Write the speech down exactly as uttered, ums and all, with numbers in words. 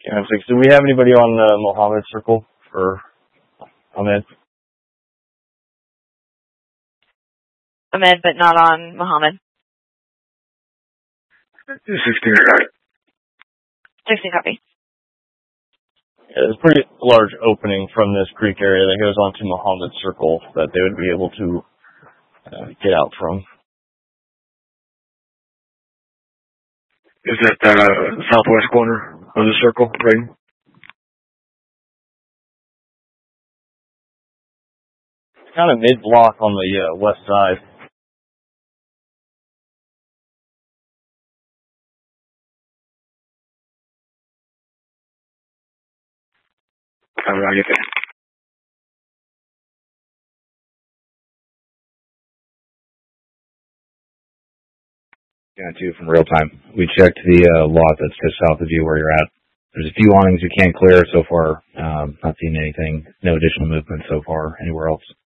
Camp six. Do we have anybody on the Mohammed Circle for Ahmed? Ahmed, but not on Mohammed. sixteen, right? sixteen copy. Yeah, there's a pretty large opening from this creek area that goes onto Mohammed Circle that they would be able to uh, get out from. Is that the uh, southwest corner of the circle, right? Kind of mid-block on the uh, west side. How do I get that? Yeah, too, from real time. We checked the uh, lot that's just south of you where you're at. There's a few awnings you can't clear so far. Um, not seeing anything. No additional movement so far anywhere else.